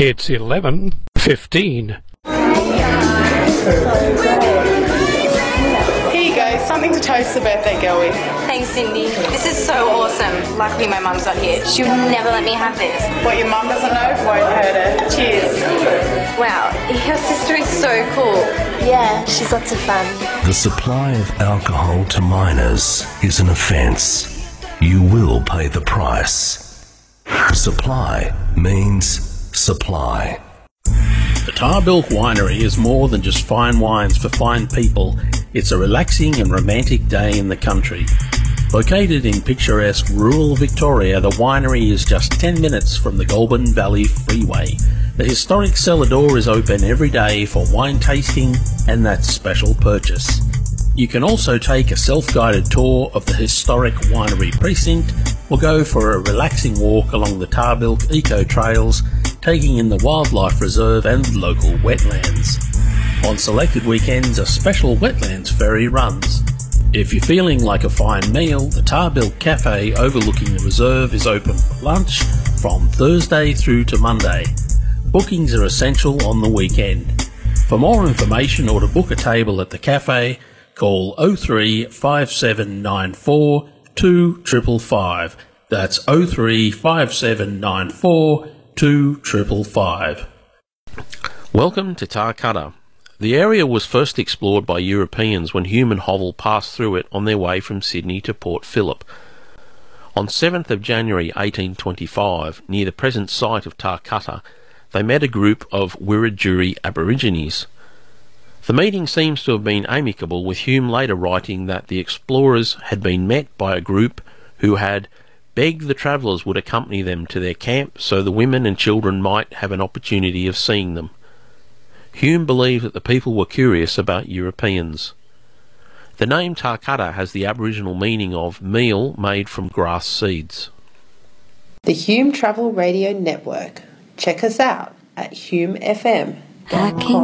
It's 11:15. Here you go, something to toast the birthday girl with. Thanks, Cindy. This is so awesome. Luckily my mum's not here. She would never let me have this. What your mum doesn't know won't hurt her. Cheers. Wow, your sister is so cool. Yeah, she's lots of fun. The supply of alcohol to minors is an offence. You will pay the price. Supply means supply. The Tarbilk Winery is more than just fine wines for fine people. It's a relaxing and romantic day in the country. Located in picturesque rural Victoria, the winery is just 10 minutes from the Goulburn Valley Freeway. The historic cellar door is open every day for wine tasting and that special purchase. You can also take a self-guided tour of the historic winery precinct or go for a relaxing walk along the Tarbilk Eco Trails, taking in the wildlife reserve and local wetlands. On selected weekends, a special wetlands ferry runs. If you're feeling like a fine meal, the Tarbilk Cafe overlooking the reserve is open for lunch from Thursday through to Monday. Bookings are essential on the weekend. For more information or to book a table at the cafe, call 03 5794 2555. That's 03 5794 2555. Welcome to Tarcutta. The area was first explored by Europeans when Hume and Hovell passed through it on their way from Sydney to Port Phillip. On 7th of January 1825, near the present site of Tarcutta, they met a group of Wiradjuri Aborigines. The meeting seems to have been amicable, with Hume later writing that the explorers had been met by a group who had begged the travellers would accompany them to their camp so the women and children might have an opportunity of seeing them. Hume believed that the people were curious about Europeans. The name Tarcutta has the Aboriginal meaning of meal made from grass seeds. The Hume Travel Radio Network. Check us out at humefm.com.